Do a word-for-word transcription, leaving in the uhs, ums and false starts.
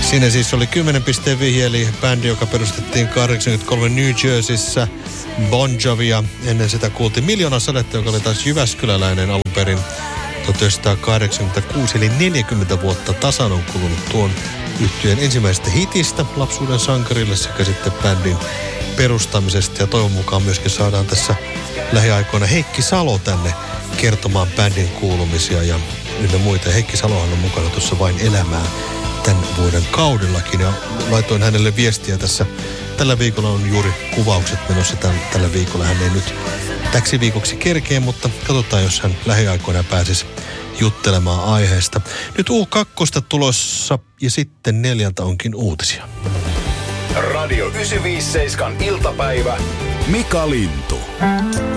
Siinä siis oli kymmenen pisteen vihje, eli bändi, joka perustettiin kahdeksankymmentäkolme New Jerseyssä, Bon Jovia. Ennen sitä kuultiin Miljoona sadetta, joka oli taas jyväskyläläinen alun perin tuhatyhdeksänsataakahdeksankymmentäkuusi, eli neljäkymmentä vuotta tasan on kulunut tuon yhtyeen ensimmäisestä hitistä Lapsuuden sankarille sekä sitten bändin perustamisesta. Ja toivon mukaan myöskin saadaan tässä lähiaikoina Heikki Salo tänne kertomaan bändin kuulumisia ja ynnä muita. Heikki Salohan on mukana tuossa Vain elämää tämän vuoden kaudellakin ja laitoin hänelle viestiä tässä. Tällä viikolla on juuri kuvaukset menossa tämän, tällä viikolla. Hän ei nyt täksi viikoksi kerkeä, mutta katsotaan, jos hän lähiaikoina pääsisi juttelemaan aiheesta. Nyt U kaksi tulossa ja sitten neljältä onkin uutisia. Radio yhdeksänsataaviisikymmentäseitsemän iltapäivä. Mika Lintu.